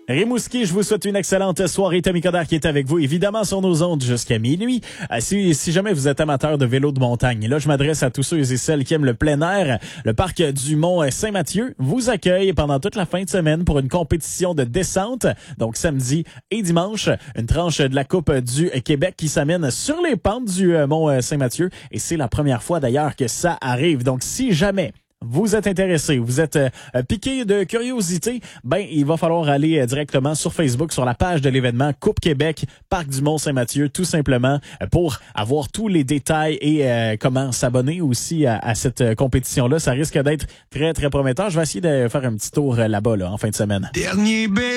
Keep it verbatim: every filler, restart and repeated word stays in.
Rimouski, je vous souhaite une excellente soirée. Tommy Coderre qui est avec vous, évidemment, sur nos ondes jusqu'à minuit. Euh, si, si jamais vous êtes amateur de vélo de montagne, et là, je m'adresse à tous ceux et celles qui aiment le plein air. Le parc du Mont-Saint-Mathieu vous accueille pendant toute la fin de semaine pour une compétition de descente. Donc, samedi et dimanche, une tranche de la Coupe du Québec qui s'amène sur les pentes du Mont-Saint-Mathieu. Et c'est la première fois, d'ailleurs, que ça arrive. Donc, si jamais vous êtes intéressé, vous êtes euh, piqué de curiosité, ben il va falloir aller euh, directement sur Facebook, sur la page de l'événement Coupe Québec, Parc du Mont-Saint-Mathieu, tout simplement euh, pour avoir tous les détails et euh, comment s'abonner aussi à, à cette euh, compétition-là. Ça risque d'être très, très prometteur. Je vais essayer de faire un petit tour euh, là-bas là, en fin de semaine. Dernier